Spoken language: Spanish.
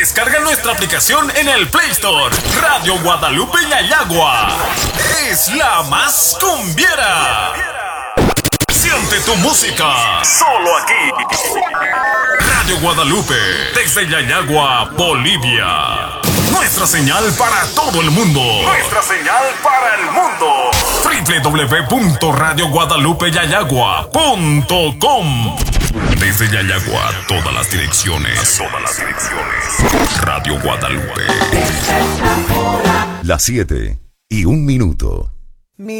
Descarga nuestra aplicación en el Play Store. Radio Guadalupe Yayagua es la más cumbiera. Siente tu música solo aquí. Radio Guadalupe, desde Yayagua, Bolivia. Nuestra señal para todo el mundo. Nuestra señal para el mundo. www.radioguadalupeyayagua.com. Desde Yayagua, todas las direcciones. Radio Guadalupe. Las 7:01.